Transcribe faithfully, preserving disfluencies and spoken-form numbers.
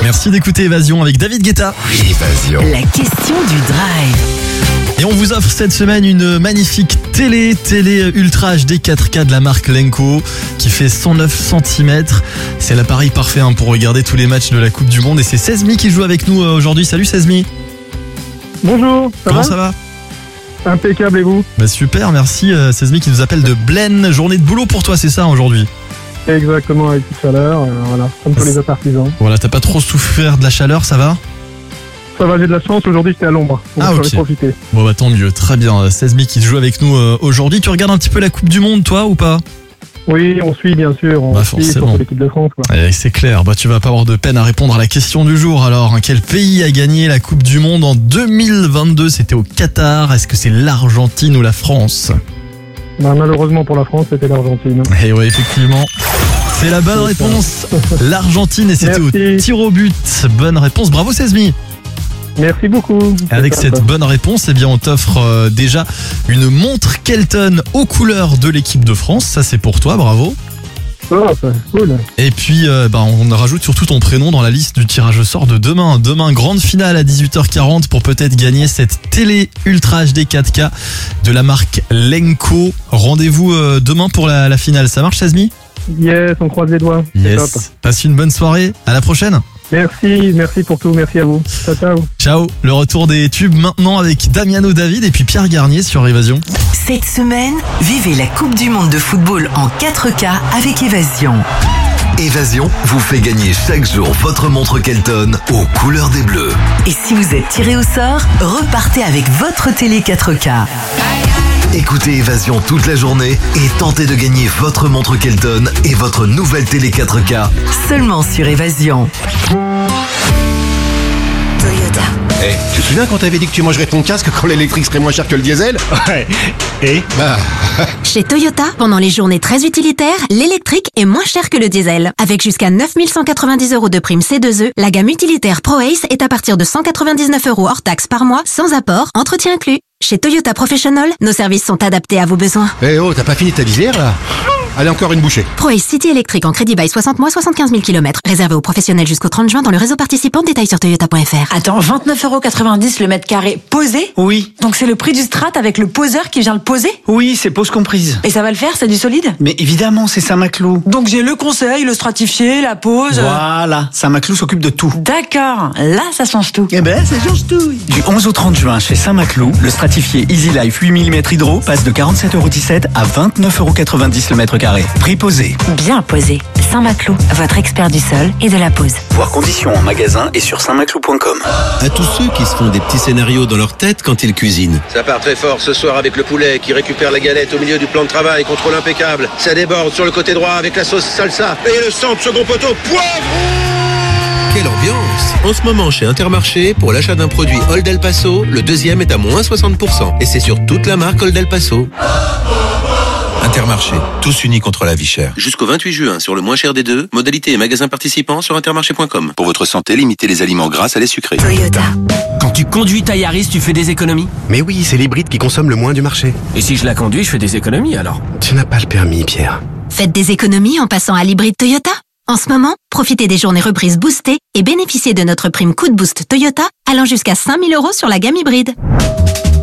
Merci d'écouter Évasion avec David Guetta. Évasion. La question du drive. Et on vous offre cette semaine une magnifique télé, télé Ultra H D quatre K de la marque Lenko qui fait cent neuf centimètres. C'est l'appareil parfait hein, pour regarder tous les matchs de la Coupe du Monde. Et c'est Sezmi qui joue avec nous euh, aujourd'hui. Salut Sezmi. Bonjour, ça Comment va ça va? Impeccable et vous? Bah super, merci euh, Sezmi qui nous appelle de Blaine. Journée de boulot pour toi, c'est ça aujourd'hui? Exactement, avec toute chaleur, euh, voilà, comme tous les autres artisans. Voilà, t'as pas trop souffert de la chaleur, ça va? Ça va, j'ai de la chance, aujourd'hui j'étais à l'ombre, donc Ah, j'en ok. ai profité. Bon bah tant mieux, très bien. Sezmi qui joue avec nous euh, aujourd'hui. Tu regardes un petit peu la Coupe du Monde toi ou pas? Oui, on suit bien sûr, on Bah, suit forcément. pour l'équipe de France. Quoi. Eh, c'est clair, bah tu vas pas avoir de peine à répondre à la question du jour alors. hein. Quel pays a gagné la Coupe du Monde en deux mille vingt-deux? C'était au Qatar. Est-ce que c'est l'Argentine ou la France? Bah, malheureusement pour la France, c'était l'Argentine. Eh ouais, effectivement. C'est la bonne réponse. L'Argentine et c'était au Merci. tir au but. Bonne réponse. Bravo Sezmi. Merci beaucoup. Avec C'est cette top. bonne réponse, eh bien on t'offre euh, déjà une montre Kelton aux couleurs de l'équipe de France. Ça c'est pour toi, bravo. Oh, c'est cool. Et puis euh, bah, on rajoute surtout ton prénom dans la liste du tirage au sort de demain. Demain, grande finale à dix-huit heures quarante pour peut-être gagner cette télé Ultra H D quatre K de la marque Lenko. Rendez-vous euh, demain pour la, la finale. Ça marche Sezmi? Yes, on croise les doigts. C'est top. Yes. Passe une bonne soirée. À la prochaine. Merci, merci pour tout, merci à vous. Ciao, ciao. Ciao. Le retour des tubes maintenant avec Damiano David et puis Pierre Garnier sur Évasion. Cette semaine, vivez la Coupe du Monde de football en quatre K avec Évasion. Évasion vous fait gagner chaque jour votre montre Kelton aux couleurs des Bleus. Et si vous êtes tiré au sort, repartez avec votre télé quatre K. Écoutez Évasion toute la journée et tentez de gagner votre montre Kelton et votre nouvelle télé quatre K. Seulement sur Évasion. Toyota. Eh, tu te souviens quand t'avais dit que tu mangerais ton casque quand l'électrique serait moins cher que le diesel? Ouais. Et Bah, Chez Toyota, pendant les journées très utilitaires, l'électrique est moins cher que le diesel. Avec jusqu'à neuf mille cent quatre-vingt-dix euros de prime C deux E, la gamme utilitaire ProAce est à partir de cent quatre-vingt-dix-neuf euros hors taxe par mois, sans apport, entretien inclus. Chez Toyota Professional, nos services sont adaptés à vos besoins. eh oh, t'as pas fini ta visière là? Allez, encore une bouchée. ProAce City électrique en crédit bail soixante mois, soixante-quinze mille kilomètres. Réservé aux professionnels jusqu'au trente juin dans le réseau participant. Détails sur toyota point F R. Attends, vingt-neuf euros quatre-vingt-dix le mètre carré posé? oui, Donc c'est le prix du strat avec le poseur qui vient le poser? oui, c'est pause comprise. Et ça va le faire, c'est du solide? Mais évidemment, c'est Saint-Maclou. Donc j'ai le conseil, le stratifié, la pose. euh, Voilà, Saint-Maclou s'occupe de tout. D'accord, là ça change tout. Eh ben, ça change tout. Du onze au trente juin, chez Saint-Maclou, le stratifié Easy Life huit millimètres hydro passe de quarante-sept euros dix-sept à vingt-neuf euros quatre-vingt-dix le mètre carré. Prix posé. Bien posé. Saint-Maclou, votre expert du sol et de la pose. Voir conditions en magasin et sur saint maclou point com. À tous ceux qui se font des petits scénarios dans leur tête quand ils cuisinent. Ça part très fort ce soir avec le poulet qui récupère la galette au milieu du plan de travail, contrôle impeccable. Ça déborde sur le côté droit avec la sauce salsa. Et le centre, second poteau, poivre. Quelle ambiance! En ce moment, chez Intermarché, pour l'achat d'un produit Old El Paso, le deuxième est à moins soixante pour cent. Et c'est sur toute la marque Old El Paso. Intermarché, tous unis contre la vie chère. Jusqu'au vingt-huit juin, sur le moins cher des deux, modalité et magasins participants sur intermarché point com. Pour votre santé, limitez les aliments gras à les sucrés. Toyota. Quand tu conduis ta Yaris, tu fais des économies. Mais oui, c'est l'hybride qui consomme le moins du marché. Et si je la conduis, je fais des économies alors. Tu n'as pas le permis, Pierre. Faites des économies en passant à l'hybride Toyota. En ce moment, profitez des journées reprises boostées et bénéficiez de notre prime coup de boost Toyota allant jusqu'à cinq mille euros sur la gamme hybride.